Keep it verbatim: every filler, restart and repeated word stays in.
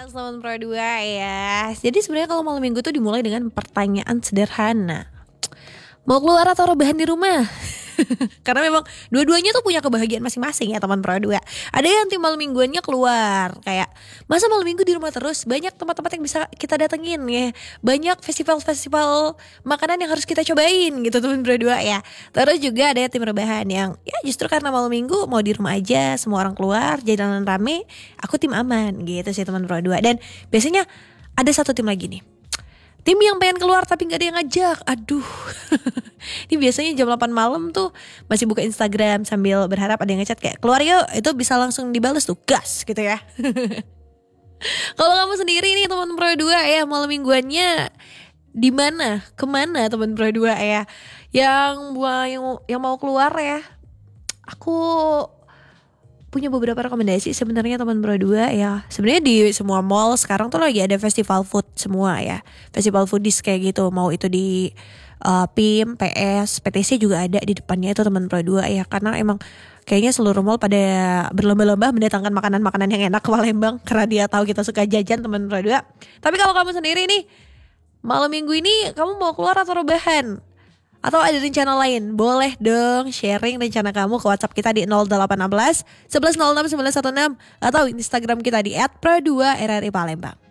Selamat Pro dua ya. Jadi sebenarnya kalau malam minggu tuh dimulai dengan pertanyaan sederhana. Mau keluar atau rebahan di rumah? Karena memang dua-duanya tuh punya kebahagiaan masing-masing ya teman Pro dua. Ada yang tim malam mingguannya keluar, kayak masa malam minggu di rumah terus, banyak tempat-tempat yang bisa kita datengin ya. Banyak festival-festival makanan yang harus kita cobain gitu teman Pro dua ya. Terus juga ada tim rebahan yang ya justru karena malam minggu mau di rumah aja, semua orang keluar, jalanan rame, aku tim aman gitu sih teman Pro dua. Dan biasanya ada satu tim lagi nih, tim yang pengen keluar tapi gak ada yang ngajak. Aduh. Ini biasanya jam delapan malam tuh masih buka Instagram sambil berharap ada yang ngechat kayak keluar yuk. Itu bisa langsung dibales tuh, gas gitu ya. Kalau kamu sendiri nih teman Pro dua ya, malam mingguannya di mana? Kemana teman Pro dua ya? Yang yang, yang mau keluar ya, aku punya beberapa rekomendasi sebenarnya teman Pro dua ya. Sebenarnya di semua mall sekarang tuh lagi ada festival food semua ya. Festival foodies kayak gitu. Mau itu di uh, P I M, P S, P T C juga ada di depannya itu teman Pro dua ya. Karena emang kayaknya seluruh mall pada berlomba-lomba mendatangkan makanan-makanan yang enak ke Palembang. Karena dia tahu kita suka jajan teman Pro dua. Tapi kalau kamu sendiri nih, malam minggu ini kamu mau keluar atau rebahan? Atau ada rencana lain? Boleh dong sharing rencana kamu ke WhatsApp kita di nol delapan satu enam satu satu nol enam sembilan satu enam atau Instagram kita di et pro dua r r i Palembang.